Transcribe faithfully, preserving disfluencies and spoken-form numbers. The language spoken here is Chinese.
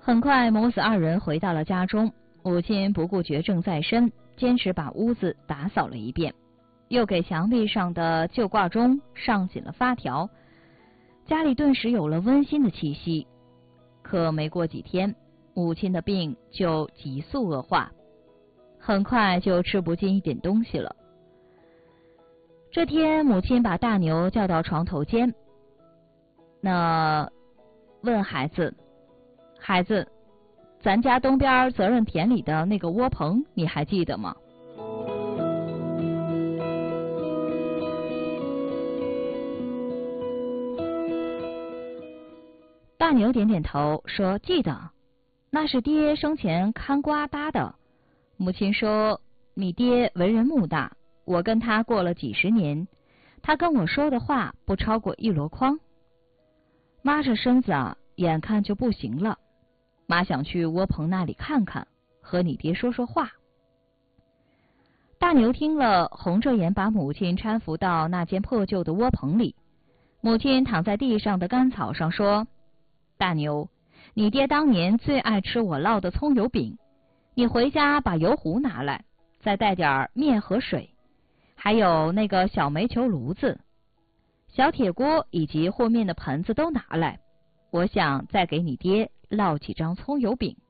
很快，母子二人回到了家中。母亲不顾绝症在身，坚持把屋子打扫了一遍，又给墙壁上的旧挂钟上紧了发条，家里顿时有了温馨的气息。可没过几天，母亲的病就急速恶化，很快就吃不进一点东西了。这天，母亲把大牛叫到床头间，那问孩子：“孩子，咱家东边责任田里的那个窝棚，你还记得吗？”大牛点点头说：“记得，那是爹生前看瓜搭的。”母亲说：“你爹为人木大，我跟他过了几十年，他跟我说的话不超过一箩筐。”妈这身子啊，眼看就不行了，妈想去窝棚那里看看，和你爹说说话。大牛听了，红着眼把母亲搀扶到那间破旧的窝棚里。母亲躺在地上的干草上说：“大牛，你爹当年最爱吃我烙的葱油饼，你回家把油壶拿来，再带点面和水，还有那个小煤球炉子、小铁锅以及和面的盆子都拿来，我想再给你爹烙几张葱油饼。”